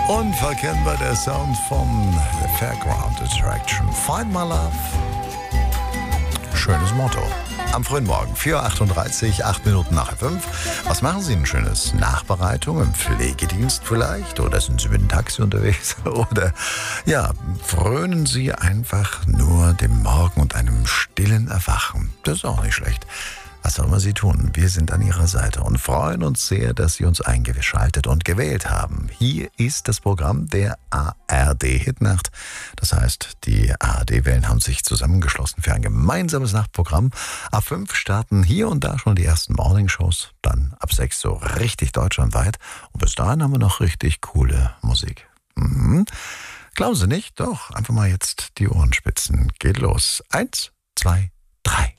Unverkennbar der Sound von The Fairground Attraction. Find My Love. Schönes Motto. Am frühen Morgen, 4.38 Uhr, 8 Minuten nach 5. Was machen Sie ein schönes? Nachbereitung im Pflegedienst vielleicht? Oder sind Sie mit dem Taxi unterwegs? Oder ja, frönen Sie einfach nur dem Morgen und einem stillen Erwachen. Das ist auch nicht schlecht. Was auch immer Sie tun, wir sind an Ihrer Seite und freuen uns sehr, dass Sie uns eingeschaltet und gewählt haben. Hier ist das Programm der ARD Hitnacht. Das heißt, die ARD-Wellen haben sich zusammengeschlossen für ein gemeinsames Nachtprogramm. Ab 5 starten hier und da schon die ersten Morningshows, dann ab 6 so richtig deutschlandweit. Und bis dahin haben wir noch richtig coole Musik. Glauben Sie nicht? Doch, einfach mal jetzt die Ohren spitzen. Geht los. 1, 2, 3.